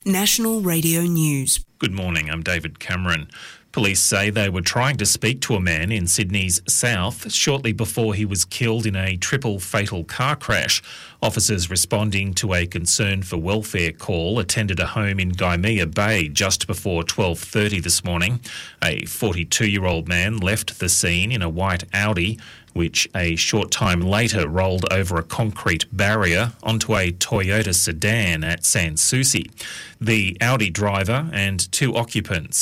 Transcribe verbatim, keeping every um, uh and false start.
National Radio News. Good morning, I'm David Cameron. Police say they were trying to speak to a man in Sydney's south shortly before he was killed in a triple fatal car crash. Officers responding to a concern for welfare call attended a home in Gymea Bay just before twelve thirty this morning. A forty-two-year-old man left the scene in a white Audi, which a short time later rolled over a concrete barrier onto a Toyota sedan at Sans Souci. The Audi driver and two occupants